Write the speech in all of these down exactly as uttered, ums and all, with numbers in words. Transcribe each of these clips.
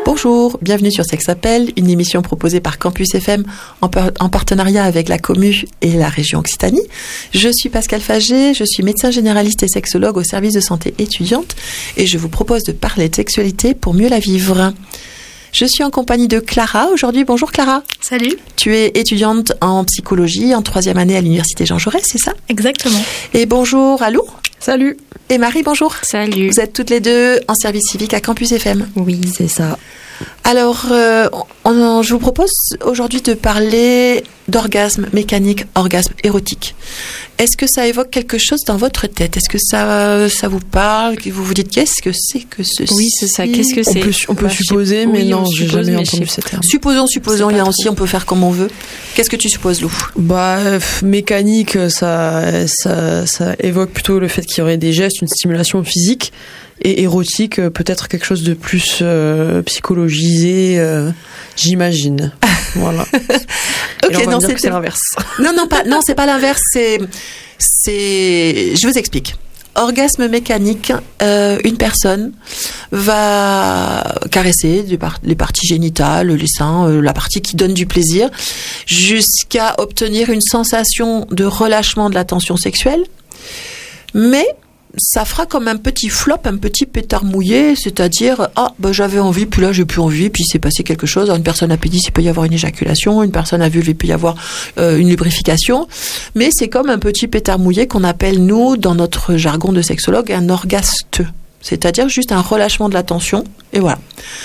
Bonjour, bienvenue sur Sex Appel, une émission proposée par Campus F M en, par- en partenariat avec la Commu et la région Occitanie. Je suis Pascal Fagé, je suis médecin généraliste et sexologue au service de santé étudiante et je vous propose de parler de sexualité pour mieux la vivre. Je suis en compagnie de Clara aujourd'hui. Bonjour Clara. Salut. Tu es étudiante en psychologie en troisième année à l'université Jean Jaurès, c'est ça ? Exactement. Et bonjour Alou. Salut. Et Marie, bonjour. Salut. Vous êtes toutes les deux en service civique à Campus F M. Oui, c'est ça. Alors, euh, on, on, je vous propose aujourd'hui de parler d'orgasme mécanique, orgasme érotique. Est-ce que ça évoque quelque chose dans votre tête ? Est-ce que ça, ça vous parle ? Vous vous dites qu'est-ce que c'est que ceci ? Oui, c'est ça. Qu'est-ce que c'est ? On peut, on peut bah, supposer, mais oui, non, on j'ai suppose, jamais mais entendu je ce terme. Supposons, supposons, il y a trop. aussi, on peut faire comme on veut. Qu'est-ce que tu supposes, Lou ? Bah, euh, mécanique, ça, ça, ça évoque plutôt le fait qu'il y aurait des gestes, une stimulation physique. Et érotique, peut-être quelque chose de plus euh, psychologisé, euh, j'imagine. Voilà. Ok, là, on va non, me dire c'est, que c'est l'inverse. Non, non, pas, non, c'est pas l'inverse. C'est, c'est. Je vous explique. Orgasme mécanique, euh, une personne va caresser les, par- les parties génitales, les seins, euh, la partie qui donne du plaisir, jusqu'à obtenir une sensation de relâchement de la tension sexuelle. Mais ça fera comme un petit flop, un petit pétard mouillé, c'est-à-dire ah ben j'avais envie, puis là j'ai plus envie, puis il s'est passé quelque chose. Alors, une personne a pénis, il peut y avoir une éjaculation, une personne a vulve, il peut y avoir euh, une lubrification, mais c'est comme un petit pétard mouillé qu'on appelle nous dans notre jargon de sexologue un orgaste, c'est-à-dire juste un relâchement de la tension, et voilà.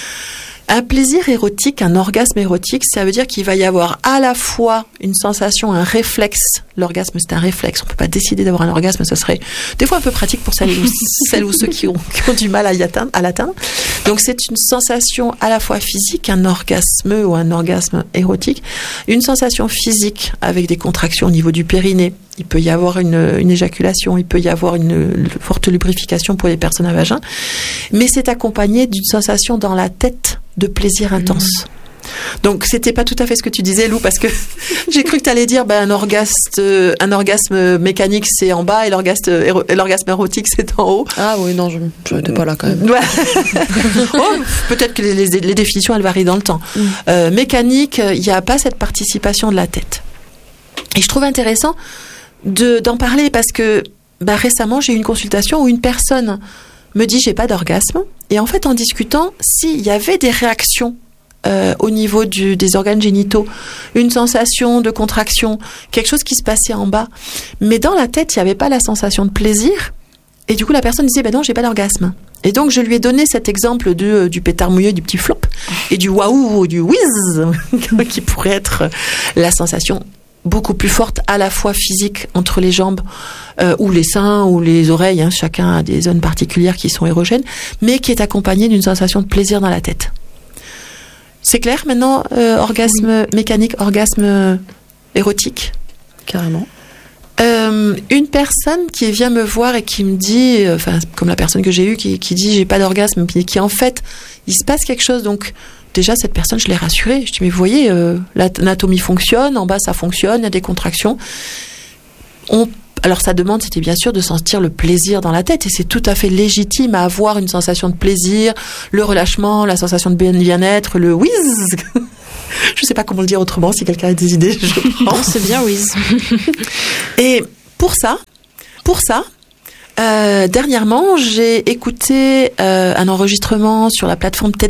Un plaisir érotique, un orgasme érotique, ça veut dire qu'il va y avoir à la fois une sensation, un réflexe. L'orgasme, c'est un réflexe. On peut pas décider d'avoir un orgasme. Ça serait des fois un peu pratique pour celles ou, celles ou ceux qui ont, qui ont du mal à y atteindre, à l'atteindre. Donc, c'est une sensation à la fois physique, un orgasme ou un orgasme érotique. Une sensation physique avec des contractions au niveau du périnée. Il peut y avoir une, une éjaculation, il peut y avoir une, une forte lubrification pour les personnes à vagin. Mais c'est accompagné d'une sensation dans la tête de plaisir intense. Mmh. Donc, c'était pas tout à fait ce que tu disais, Lou, parce que j'ai cru que tu allais dire ben, un, orgasme, un orgasme mécanique, c'est en bas, et l'orgasme, et l'orgasme érotique, c'est en haut. Ah oui, non, je n'étais pas là quand même. Ouais. Oh, peut-être que les, les, les définitions, elles varient dans le temps. Mmh. Euh, mécanique, il n'y a pas cette participation de la tête. Et je trouve intéressant de, d'en parler parce que ben, récemment, j'ai eu une consultation où une personne me dit « j'ai pas d'orgasme ». Et en fait, en discutant, s'il y avait des réactions Euh, au niveau du, des organes génitaux, une sensation de contraction, quelque chose qui se passait en bas. Mais dans la tête, il n'y avait pas la sensation de plaisir. Et du coup, la personne disait, ben non, j'ai pas d'orgasme. Et donc, je lui ai donné cet exemple de, du pétard mouillé, du petit flop, et du waouh, ou du whiz, qui pourrait être la sensation beaucoup plus forte, à la fois physique, entre les jambes, euh, ou les seins, ou les oreilles, hein, chacun a des zones particulières qui sont érogènes, mais qui est accompagnée d'une sensation de plaisir dans la tête. C'est clair maintenant, euh, orgasme oui. mécanique, orgasme érotique ? Carrément. Euh, une personne qui vient me voir et qui me dit, enfin, euh, comme la personne que j'ai eue, qui, qui dit j'ai pas d'orgasme, puis qui en fait, il se passe quelque chose, donc déjà cette personne, je l'ai rassurée. Je dis mais vous voyez, euh, l'anatomie fonctionne, en bas ça fonctionne, il y a des contractions. On Alors sa demande, c'était bien sûr de sentir le plaisir dans la tête, et c'est tout à fait légitime à avoir une sensation de plaisir, le relâchement, la sensation de bien-être, le whiz. Je ne sais pas comment le dire autrement, si quelqu'un a des idées, je prends. Non, c'est bien whiz. Et pour ça, pour ça, euh, dernièrement, j'ai écouté euh, un enregistrement sur la plateforme TEDx